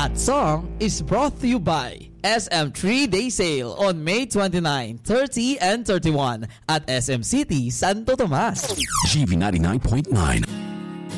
That song is brought to you by SM 3-Day Sale on May 29, 30, and 31 at SM City, Santo Tomas. GV 99.9